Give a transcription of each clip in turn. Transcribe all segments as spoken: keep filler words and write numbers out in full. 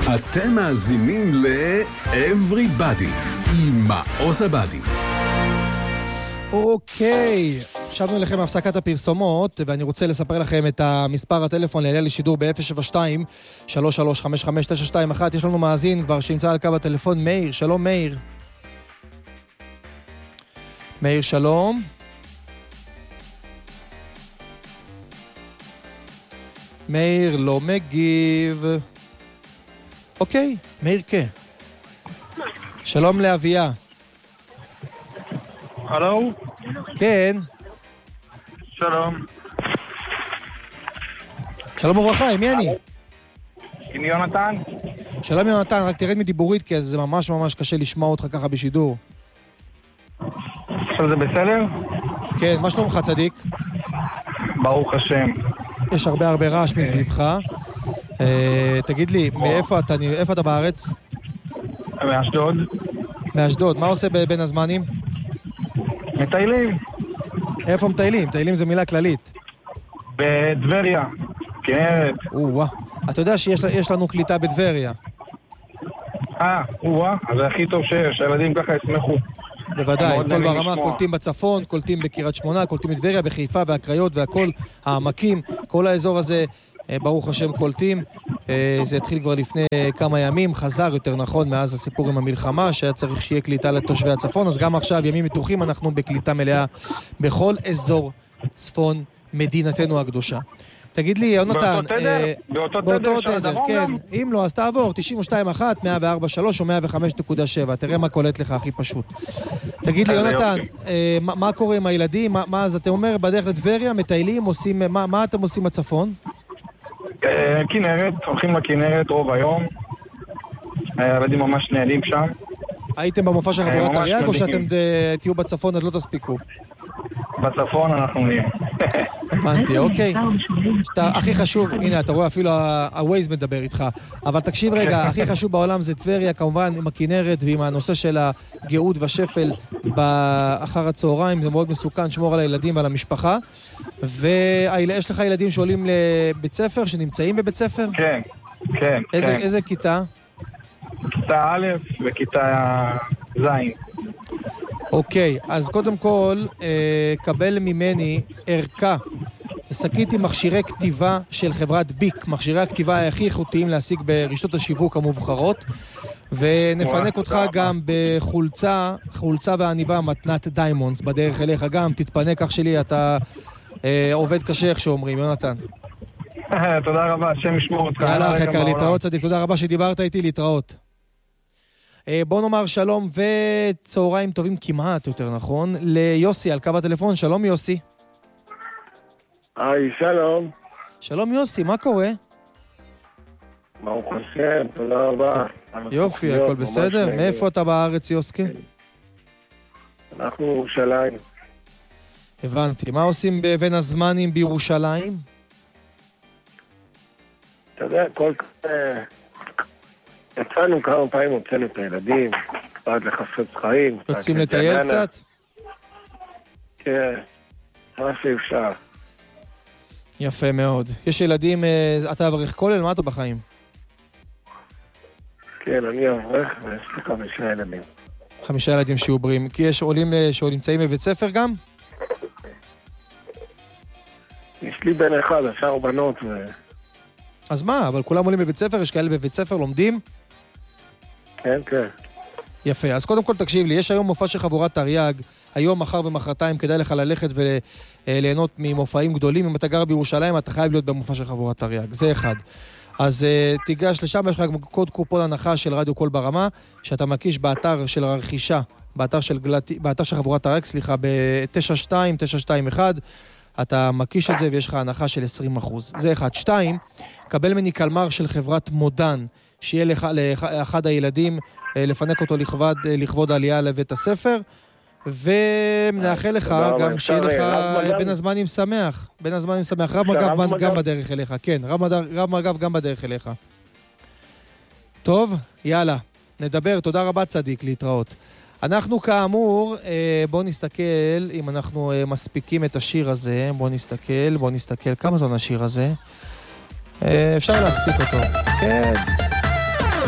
אתם מאזינים ל-Everybody עם מעוז עבדי. אוקיי, שבנו אליכם הפסקת הפרסומות, ואני רוצה לספר לכם את המספר הטלפון לעלייה לשידור ב-אפס שבע שתיים שלוש שלוש חמש חמש תשע שתיים אחת. יש לנו מאזין כבר שנמצא על קו הטלפון, מאיר. שלום מאיר. מאיר, שלום. מאיר לא מגיב. אוקיי, מאיר כן. שלום לאביה. הלו? כן. שלום. שלום וברכה, עם מי אני? עם יונתן? שלום יונתן, רק תרד מדיבורית כי זה ממש ממש קשה לשמוע אותך ככה בשידור. עכשיו זה בסדר? כן, מה שלומך צדיק? ברוך השם. יש הרבה הרבה רעש מסביבך. תגיד לי, מאיפה אתה, איפה אתה בארץ? מאשדוד. מאשדוד, מה עושה בין הזמנים? מטיילים. איפה מטיילים? מטיילים זה מילה כללית. בדבריה. כן. או-אה. אתה יודע שיש לנו קליטה בדבריה. אה, או-אה. אז זה הכי טוב שיש, הילדים ככה ישמחו. בוודאי, כל ברמה, קולטים בצפון, קולטים בקירת שמונה, קולטים בדבריה, בחיפה והקריות והכל, העמקים, כל האזור הזה, ברוך השם קולטים. זה התחיל כבר לפני כמה ימים, חזר יותר נכון מאז הסיפור עם המלחמה, שהיה צריך שיהיה קליטה לתושבי הצפון, אז גם עכשיו, ימים מתוחים, אנחנו בקליטה מלאה בכל אזור צפון מדינתנו הקדושה. תגיד לי, יונתן, באותו תדר, תדר, כן, אם לא, אז תעבור, תשעים ושתיים אחת, מאה וארבע שלוש או מאה וחמש נקודה שבע, תראה מה קולט לך הכי פשוט. תגיד לי, יונתן, מה קורה עם הילדים? מה אז אתה אומר, בדרך לדבריה, מטיילים, עושים, מה אתם עושים בצפון? כנרת, הולכים לכנרת רוב היום. הילדים ממש נהלים שם. הייתם במופע של חבורת תרי"ג או שאתם תהיו בצפון אז לא תספיקו? בצפון אנחנו נהיה. הבנתי, אוקיי. הכי חשוב, הנה אתה רואה אפילו הווייז מדבר איתך, אבל תקשיב רגע, הכי חשוב בעולם זה טבריה, כמובן עם הכנרת ועם הנושא של הגאות והשפל באחר הצהריים, זה מאוד מסוכן, שמור על הילדים ועל המשפחה. ויש לך ילדים שעולים לבית ספר, שנמצאים בבית ספר? כן, כן. איזה כיתה? כיתה א' וכיתה ז'. אוקיי, אז קודם כל, אה, קבל ממני ערכה, שקית עם מכשירי כתיבה של חברת ביק, מכשירי הכתיבה הכי איכותיים להשיג ברשתות השיווק המובחרות, ונפנק אותך גם בחולצה, חולצה ועניבה מתנת דיימונדס, בדרך אליך גם, תתפנק אח שלי, אתה אה, עובד קשה איך שאומרים, יונתן. תודה רבה, השם ישמור אותך. יאללה, אחר כך להתראות צדיק, תודה רבה שדיברת איתי, להתראות. בוא נאמר שלום וצהריים טובים כמעט, יותר נכון, ליוסי על קו הטלפון. שלום יוסי. היי, שלום. שלום יוסי, מה קורה? ברוך השם, תודה רבה. יופי, הכל בסדר? מאיפה אתה בארץ יוסקי? אנחנו בירושלים. הבנתי. מה עושים בין הזמנים בירושלים? אתה יודע, כל כזה... יצאנו כמה פעמים, הוצאנו את הילדים, קצת לחפש חיים. יוצאים לטייל קצת? כן, מה שאפשר. יפה מאוד. יש ילדים, אתה אברך כולל, מה אתה בחיים? כן, אני אברך ויש לי חמישה ילדים. חמישה ילדים שעוברים. כי יש עולים שנמצאים בבית ספר גם? יש לי בן אחד, השאר בנות ו... אז מה, אבל כולם עולים בבית ספר, יש כאלה בבית ספר, לומדים? כן, כן. יפה, אז קודם כל תקשיב לי, יש היום מופע של חבורת תרי"ג, היום, מחר ומחרתיים כדאי לך ללכת וליהנות ממופעים גדולים, אם אתה גר בירושלים אתה חייב להיות במופע של חבורת תרי"ג, זה אחד. אז uh, תיגש לשם, יש לך קוד קופון הנחה של רדיו קול ברמה, שאתה מקיש באתר של הרכישה, באתר של, גלתי, באתר של חבורת תרי"ג, סליחה, ב-תשע שתיים תשע שתיים אחת, אתה מקיש את זה ויש לך הנחה של עשרים אחוז. זה אחד. שתיים, קבל מני קלמר של חברת מודן, שיהיה לך, לאחד הילדים, לפנק אותו לכבוד, לכבוד העלייה לבית הספר, ונאחל לך גם שיהיה לך בין הזמנים שמח. בין הזמנים שמח. רב מג"ב גם בדרך אליך. כן, רב מג"ב גם בדרך אליך. טוב, יאללה. נדבר. תודה רבה צדיק, להתראות. אנחנו כאמור, בואו נסתכל אם אנחנו מספיקים את השיר הזה. בואו נסתכל, בואו נסתכל. כמה זמן השיר הזה? אפשר להספיק אותו. כן.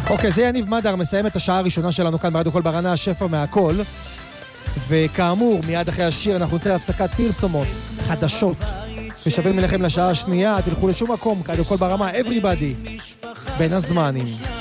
אוקיי, זה יניב מדר, מסיים את השעה הראשונה שלנו כאן ברדיו קול ברעננה, השפע מהכל. וכאמור, מיד אחרי השיר אנחנו נצא להפסקת פרסומות, חדשות. ושווים אליכם לשעה השנייה, תלכו לשום מקום, רדיו קול ברמה, everybody, בין הזמנים.